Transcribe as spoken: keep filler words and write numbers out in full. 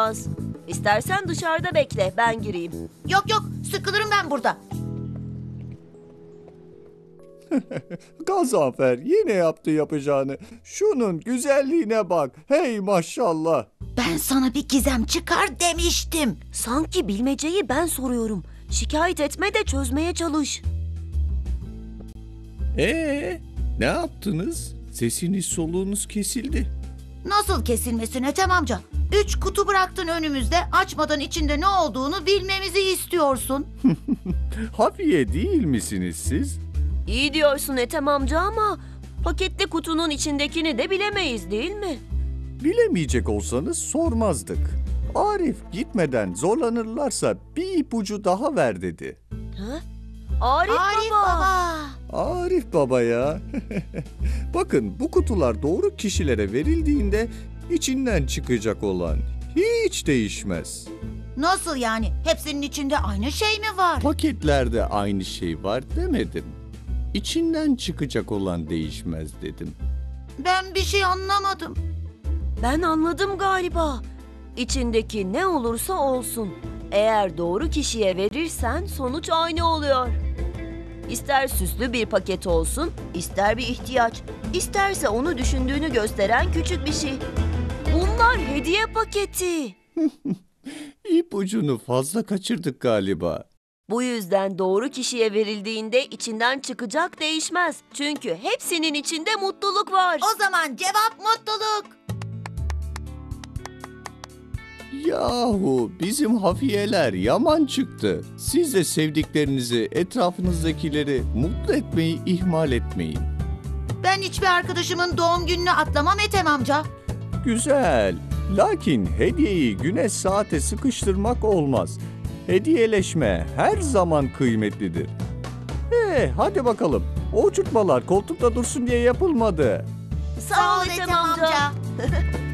olmaz. İstersen dışarıda bekle, ben gireyim. Yok yok, sıkılırım ben burada. Gazanfer yine yaptı yapacağını. Şunun güzelliğine bak. Hey maşallah. Ben sana bir gizem çıkar demiştim. Sanki bilmeceyi ben soruyorum. Şikayet etme de çözmeye çalış. Ee, ne yaptınız? Sesiniz soluğunuz kesildi. Nasıl kesilmesin Ethem amca? Üç kutu bıraktın önümüzde, açmadan içinde ne olduğunu bilmemizi istiyorsun. Hafiye değil misiniz siz? İyi diyorsun Ethem amca ama paketli kutunun içindekini de bilemeyiz değil mi? Bilemeyecek olsanız sormazdık. Arif gitmeden zorlanırlarsa bir ipucu daha ver dedi. Ha? Arif, Arif baba. baba. Arif baba ya. Bakın bu kutular doğru kişilere verildiğinde içinden çıkacak olan hiç değişmez. Nasıl yani? Hepsinin içinde aynı şey mi var? Paketlerde aynı şey var demedim. İçinden çıkacak olan değişmez dedim. Ben bir şey anlamadım. Ben anladım galiba. İçindeki ne olursa olsun. Eğer doğru kişiye verirsen sonuç aynı oluyor. İster süslü bir paket olsun, ister bir ihtiyaç, isterse onu düşündüğünü gösteren küçük bir şey. Bunlar hediye paketi. İpucunu fazla kaçırdık galiba. Bu yüzden doğru kişiye verildiğinde içinden çıkacak değişmez. Çünkü hepsinin içinde mutluluk var. O zaman cevap mutluluk. Yahu bizim hafiyeler yaman çıktı. Siz de sevdiklerinizi, etrafınızdakileri mutlu etmeyi ihmal etmeyin. Ben hiçbir arkadaşımın doğum gününü atlamam Ethem amca. Güzel. Lakin hediyeyi güne saate sıkıştırmak olmaz. Hediyeleşme her zaman kıymetlidir. Ee, hadi bakalım. O uçurtmalar koltukta dursun diye yapılmadı. Sağ ol Ethem amca.